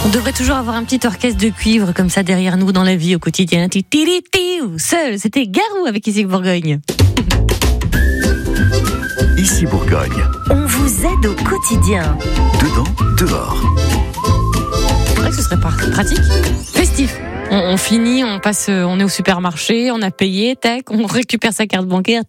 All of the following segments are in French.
On devrait toujours avoir un petit orchestre de cuivre comme ça derrière nous dans la vie au quotidien. Seul, c'était Garou avec Ici Bourgogne. Ici Bourgogne. On vous aide au quotidien. Dedans, dehors. C'est vrai que ce serait pratique. Festif. On finit, on passe, on est au supermarché, on a payé, tac, on récupère sa carte bancaire.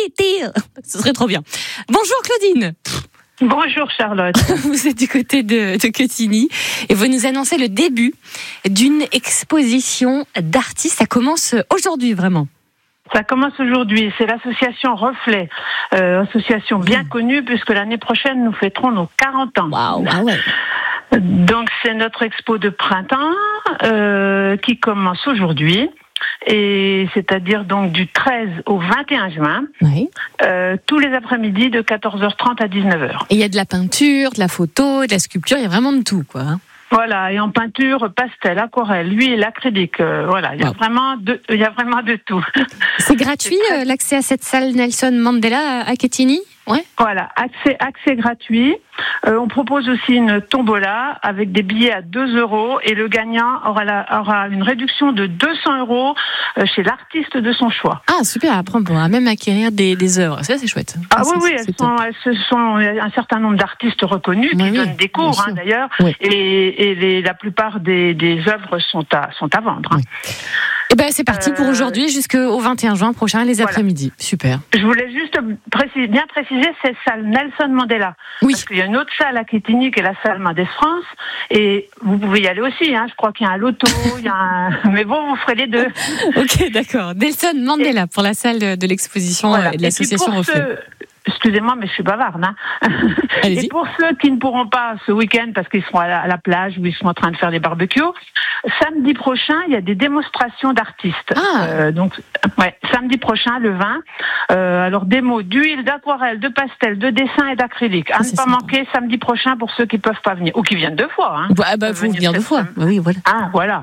Ce serait trop bien. Bonjour Claudine. Bonjour Charlotte. Vous êtes du côté de Quetigny et vous nous annoncez le début d'une exposition d'artistes. Ça commence aujourd'hui vraiment. Ça commence aujourd'hui. C'est l'association Reflet, association bien connue puisque l'année prochaine nous fêterons nos 40 ans. Waouh, ah ouais. Donc c'est notre expo de printemps qui commence aujourd'hui. Et c'est-à-dire donc du 13 au 21 juin, Oui. Tous les après-midi de 14h30 à 19h. Et il y a de la peinture, de la photo, de la sculpture, il y a vraiment de tout, quoi. Voilà, et en peinture, pastel, aquarelle, huile, acrylique, voilà, il y a vraiment de tout. C'est gratuit l'accès à cette salle Nelson Mandela à Quetigny ? Ouais. Voilà, accès gratuit. On propose aussi une tombola avec des billets à 2 € et le gagnant aura une réduction de 200 € chez l'artiste de son choix. Ah super, après on pourra même acquérir des œuvres, ça c'est chouette. Ah oui, ce sont un certain nombre d'artistes reconnus qui donnent des cours d'ailleurs, oui. Et la plupart des œuvres sont à vendre. Oui. Eh ben c'est parti pour aujourd'hui jusqu'au 21 juin prochain, les après-midi. Super. Je voulais juste bien préciser, c'est salle Nelson Mandela. Oui. Parce qu'il y a une autre salle à Quetigny qui est la salle Mendes France. Et vous pouvez y aller aussi, hein. Je crois qu'il y a un loto, mais bon, vous ferez les deux. Ok, d'accord. Nelson Mandela pour la salle de l'exposition et de l'association Reflet. Excusez-moi, mais je suis bavarde. Hein. Et pour ceux qui ne pourront pas ce week-end parce qu'ils seront à la plage ou ils sont en train de faire des barbecues, samedi prochain, il y a des démonstrations d'artistes. Donc, samedi prochain, le 20. Alors, démos d'huile, d'aquarelle, de pastel, de dessin et d'acrylique. À ne pas manquer samedi prochain pour ceux qui ne peuvent pas venir. Ou qui viennent 2 fois. Hein. Faut venir 2 fois. Oui, voilà. Ah, voilà.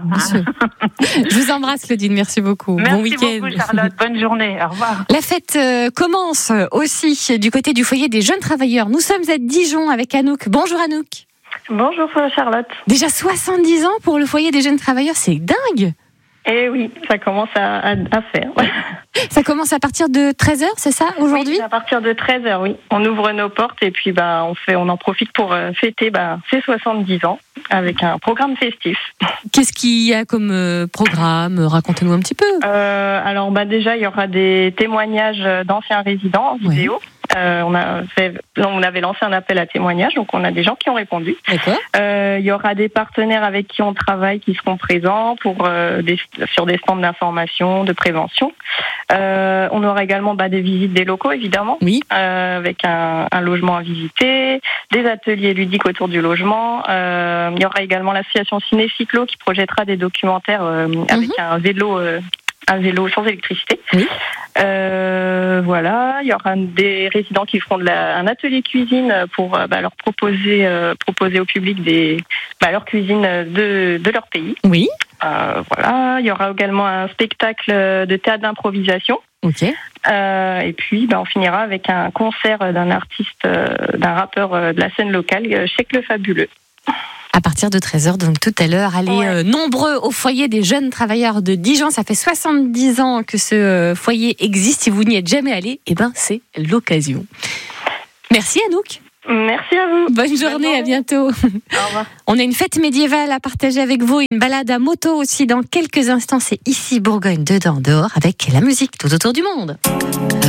Je vous embrasse, Claudine. Merci beaucoup. Merci bon week-end. Beaucoup, Charlotte. Bonne journée. Au revoir. La fête commence aussi du côté du foyer des jeunes travailleurs. Nous sommes à Dijon avec Anouk. Bonjour Anouk. Bonjour Charlotte. Déjà 70 ans pour le foyer des jeunes travailleurs, c'est dingue. Eh oui, ça commence à faire. Ça commence à partir de 13h, c'est ça, aujourd'hui ? Oui, à partir de 13h, oui. On ouvre nos portes et puis on en profite pour fêter ces 70 ans avec un programme festif. Qu'est-ce qu'il y a comme programme ? Racontez-nous un petit peu. Alors déjà, il y aura des témoignages d'anciens résidents en vidéo. Ouais. On avait lancé un appel à témoignages, donc on a des gens qui ont répondu. D'accord. Il y aura des partenaires avec qui on travaille qui seront présents sur des stands d'information, de prévention. On aura également des visites des locaux, évidemment, oui. Avec un logement à visiter, des ateliers ludiques autour du logement. Il y aura également l'association Ciné-Cyclo qui projettera des documentaires avec un vélo sans électricité. Oui. Voilà, il y aura des résidents qui feront un atelier cuisine pour leur proposer au public leur cuisine de leur pays. Oui. Voilà, il y aura également un spectacle de théâtre d'improvisation. Ok. Et puis on finira avec un concert d'un artiste, d'un rappeur de la scène locale, Cheikh le Fabuleux. À partir de 13h, donc tout à l'heure, allez nombreux au foyer des jeunes travailleurs de Dijon. Ça fait 70 ans que ce foyer existe. Si vous n'y êtes jamais allé, c'est l'occasion. Merci Anouk. Merci à vous. Bonne journée, à bientôt. Au revoir. On a une fête médiévale à partager avec vous, une balade à moto aussi dans quelques instants. C'est Ici Bourgogne, dedans, dehors, avec la musique tout autour du monde.